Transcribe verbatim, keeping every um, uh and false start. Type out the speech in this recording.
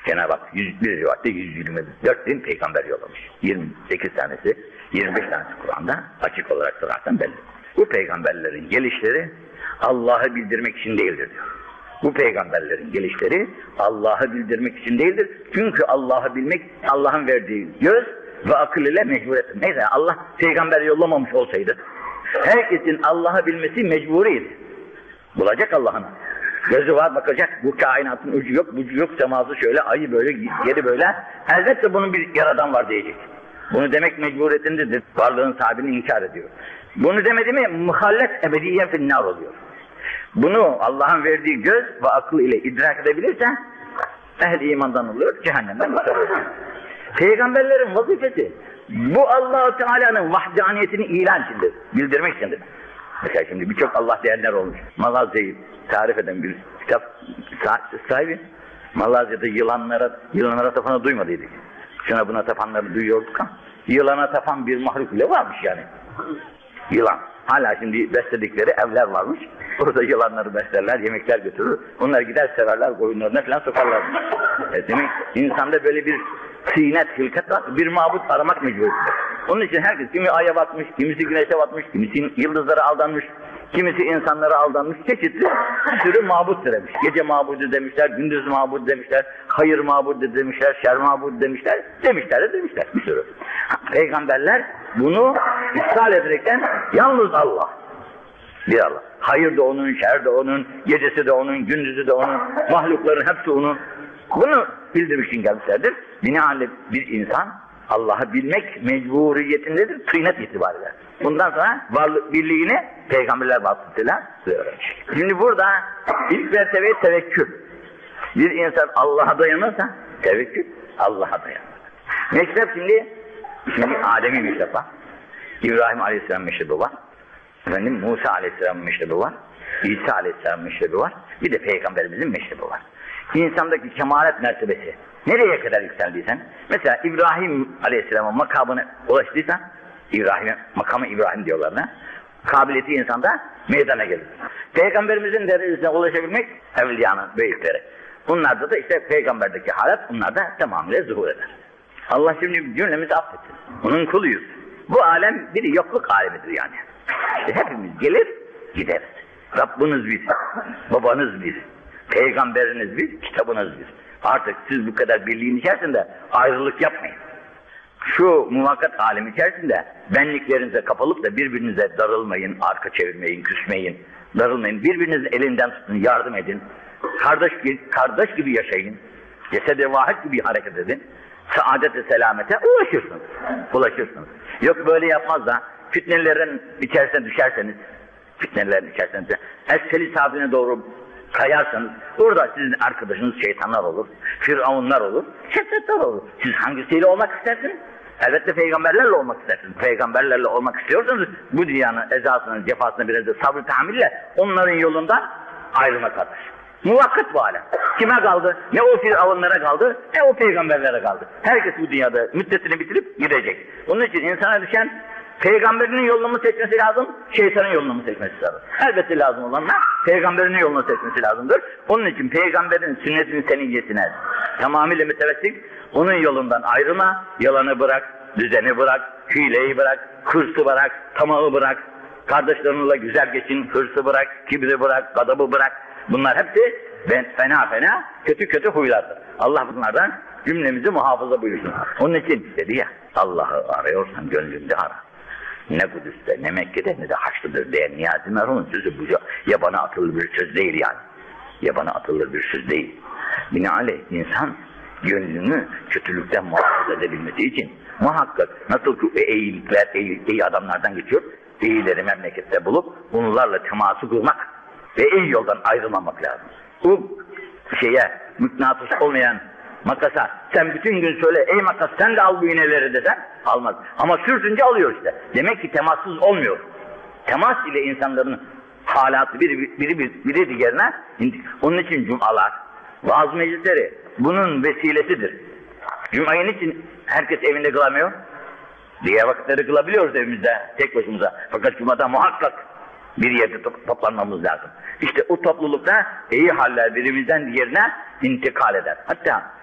Cenab-ı Hak yüz, bir rivayette yüz yirmi dört bin peygamber yollamış. yirmi sekiz tanesi, yirmi beş tanesi Kur'an'da açık olarak sorarsan belli. Bu peygamberlerin gelişleri Allah'ı bildirmek için değildir diyor. Bu peygamberlerin gelişleri Allah'ı bildirmek için değildir. Çünkü Allah'ı bilmek Allah'ın verdiği göz ve akıl ile mecbur ettir. Neyse Allah peygamber yollamamış olsaydı herkesin Allah'ı bilmesi mecburiydi. Bulacak Allah'ın. Gözü var bakacak, bu kainatın ucu yok, bucu yok, seması şöyle, ayı böyle, yeri böyle. Elbette bunun bir yaradan var diyecek. Bunu demek mecburiyetindedir. Varlığın sahibini inkar ediyor. Bunu demedi mi muhallet ebediyen finnâr oluyor. Bunu Allah'ın verdiği göz ve akıl ile idrak edebilirse ehl-i imandan oluyor, cehennemden kurtarıyor. Peygamberlerin vazifesi bu Allah-u Teala'nın vahdaniyetini ilan içindir, bildirmek içindir. Mesela şimdi birçok Allah diyenler olmuş. Malazya'yı tarif eden bir kitap sahibi, Malazya'da yılanlara, yılanlara tapanı duymadıydık. Şuna buna tapanları duyuyorduk ama yılana tapan bir mahluk bile varmış yani. Yılan. Hala şimdi besledikleri evler varmış. Orada yılanları beslerler, yemekler götürür. Onlar gider severler, koyunlarına falan sokarlar. E demek insanda böyle bir sînet, hilkat var, bir mabut aramak mecburiyetindedir. Onun için herkes, kimi aya batmış, kimisi güneşe batmış, kimisi yıldızlara aldanmış, kimisi insanlara aldanmış, çeşitli bir sürü mabut demiş. Gece mabudu demişler, gündüz mabudu demişler, hayır mabudu demişler, şer mabudu demişler, demişler de demişler bir sürü. Peygamberler bunu iptal ederekten yalnız Allah, bir Allah. Hayır da onun, şer de onun, gecesi de onun, gündüzü de onun, mahlukların hepsi onun. Bunu bildirmek için gelmişlerdir. Binaenaleyh bir insan Allah'ı bilmek mecburiyetindedir, tıynet itibariyle. Bundan sonra varlık birliğini peygamberler vasıtasıyla öğrenmiş. Şimdi burada ilk mertebe tevekkül. Bir insan Allah'a dayanırsa tevekkül Allah'a dayanır. Meşrep şimdi, şimdi Adem'in meşrebi var. İbrahim Aleyhisselam meşrebi var. Efendim Musa Aleyhisselam'ın meşrebi var. İsa Aleyhisselam'ın meşrebi var. Bir de Peygamberimizin meşrebi var. İnsandaki kemalet mertebesi nereye kadar yükseldiysen, mesela İbrahim Aleyhisselam'ın makamına ulaştıysan, İbrahim, makamı İbrahim diyorlar ne? Kabiliyeti insanda meydana gelir. Peygamberimizin derecesine ulaşabilmek evliyanın büyükleri. Bunlarda da işte peygamberdeki halet bunlarda tamamıyla zuhur eder. Allah şimdi cümlemizi affetsin. Onun kuluyuz. Bu alem bir yokluk alemidir yani. İşte hepimiz gelir gideriz. Rabbiniz bir, babanız bir, peygamberiniz bir, kitabınız bir. Artık siz bu kadar birliğin içerisinde ayrılık yapmayın. Şu muvakkat alemi içerisinde benliklerinize kapılıp da birbirinize darılmayın, arka çevirmeyin, küsmeyin, darılmayın. Birbirinizin elinden tutun, yardım edin. Kardeş, kardeş gibi yaşayın. Cesed-i vahid gibi hareket edin. Saadet-i selamete ulaşırsınız. Ulaşırsınız. Yok böyle yapmaz da fitnelerin içerisine düşerseniz, fitnelerin içerisine es-seli sabrine doğru kayarsanız, orada sizin arkadaşınız şeytanlar olur, firavunlar olur, şedretler olur. Siz hangisiyle olmak istersiniz? Elbette peygamberlerle olmak istersiniz. Peygamberlerle olmak istiyorsanız, bu dünyanın ezasını, cefasını biraz da sabrı tahammülle onların yolundan ayrılmak kardeş. Muvakkat bu alem. Kime kaldı? Ne o firavunlara kaldı, ne o peygamberlere kaldı. Herkes bu dünyada müddetini bitirip gidecek. Onun için insana düşen peygamberinin yolunu mu seçmesi lazım, şeytanın yolunu mu seçmesi lazım? Elbette lazım olanlar peygamberinin yolunu seçmesi lazımdır. Onun için peygamberin sünnetinin seniyyesine tamamıyla mütevessik, onun yolundan ayrılma, yalanı bırak, düzeni bırak, hileyi bırak, hırsı bırak, tamahı bırak, kardeşlerinle güzel geçin, hırsı bırak, kibri bırak, gadabı bırak. Bunlar hepsi fena fena, kötü kötü huylardır. Allah bunlardan cümlemizi muhafaza buyursun. Onun için dedi ya, Allah'ı arıyorsan gönlünde ara. Ne Kudüs'te, ne Mekke'de, ne de Haçlı'dır diye Niyazi Merhum'un sözü bu. Yabana atılır bir söz değil yani. Yabana atılır bir söz değil. Binaenaleyh insan gönlünü kötülükten muhafaza edebilmesi için muhakkak nasıl ki eğilikler, iyi, iyi adamlardan geçiyor, iyileri memlekette bulup onlarla teması kurmak ve iyi yoldan ayrılmamak lazım. Bu şeye mıknatıs olmayan makasa sen bütün gün söyle ey makas sen de al bu iğneleri desen almaz. Ama sürtünce alıyor işte. Demek ki temassız olmuyor. Temas ile insanların halatı biri biri biri, biri diğerine. Onun için cumalar, vaaz meclisleri bunun vesilesidir. Cuma'yı için herkes evinde kılamıyor. Diğer vakitleri kılabiliyoruz evimizde tek başımıza. Fakat cumada muhakkak bir yerde to toplanmamız lazım. İşte o toplulukta iyi haller birimizden diğerine intikal eder. Hatta